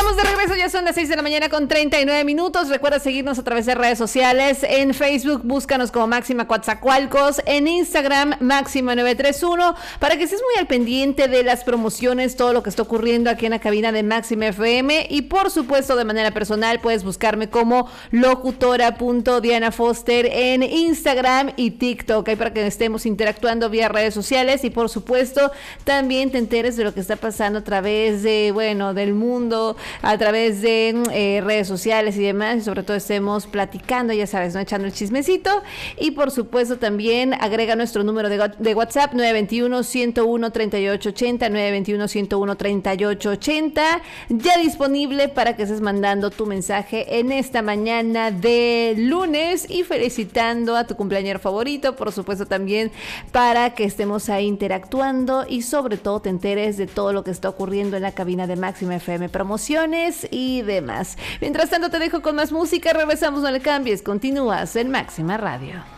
Estamos de regreso, ya son las 6 de la mañana con 39 minutos. Recuerda seguirnos a través de redes sociales. En Facebook, búscanos como Máxima Coatzacoalcos. En Instagram, Máxima931. Para que estés muy al pendiente de las promociones, todo lo que está ocurriendo aquí en la cabina de Máxima FM. Y por supuesto, de manera personal, puedes buscarme como locutora.dianafoster en Instagram y TikTok. Ahí para que estemos interactuando vía redes sociales. Y por supuesto, también te enteres de lo que está pasando a través de, bueno, del mundo, a través de redes sociales y demás, y sobre todo estemos platicando, ya sabes, ¿no? Echando el chismecito. Y por supuesto también agrega nuestro número de WhatsApp 921-101-3880, 921-101-3880, ya disponible para que estés mandando tu mensaje en esta mañana de lunes y felicitando a tu cumpleañero favorito, por supuesto también para que estemos ahí interactuando y sobre todo te enteres de todo lo que está ocurriendo en la cabina de Máxima FM, promociones y demás. Mientras tanto te dejo con más música, regresamos, no le cambies, continúas en Máxima Radio.